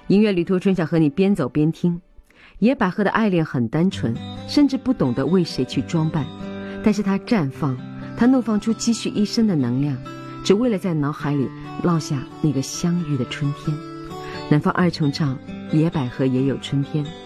音乐旅途，春想和你边走边听。野百合的爱恋很单纯，甚至不懂得为谁去装扮，但是它绽放，它怒放出积蓄一生的能量，只为了在脑海里烙下那个相遇的春天。南方二重唱，野百合也有春天。